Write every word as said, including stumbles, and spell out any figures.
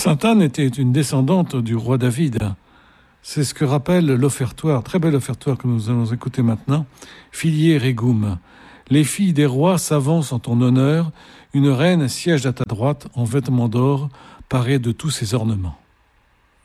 Sainte Anne était une descendante du roi David. C'est ce que rappelle l'offertoire, très bel offertoire que nous allons écouter maintenant. Filiae regum. Les filles des rois s'avancent en ton honneur. Une reine siège à ta droite en vêtements d'or, parée de tous ses ornements.